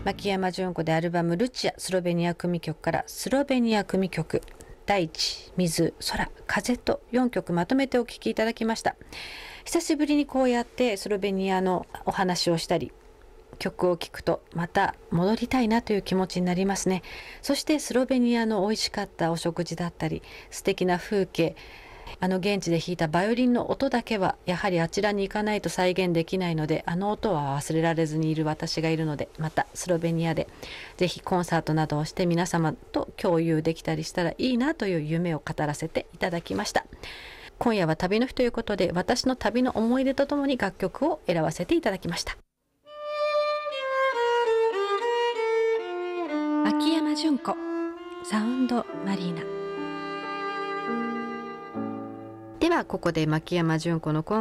牧山純子でアルバムルチアスロベニア組曲からスロベニア組曲大地、水、空、風と4曲まとめてお聴きいただきました。久しぶりにこうやってスロベニアのお話をしたり曲を聴くとまた戻りたいなという気持ちになりますね。そしてスロベニアの美味しかったお食事だったり素敵な風景、現地で弾いたバイオリンの音だけはやはりあちらに行かないと再現できないので、音は忘れられずにいる私がいるので、またスロベニアでぜひコンサートなどをして皆様と共有できたりしたらいいなという夢を語らせていただきました。今夜は旅の日ということで、私の旅の思い出とともに楽曲を選ばせていただきました。牧山純子サウンドマリーナではここで牧山純子の